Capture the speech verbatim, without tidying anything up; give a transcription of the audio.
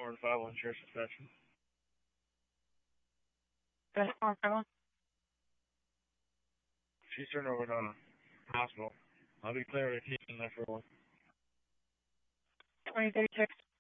Warren five one, Sheriff's Inspection. That's Warren five one. She's turned over to the hospital. I'll be clear to keep in there for one. twenty thirty-six.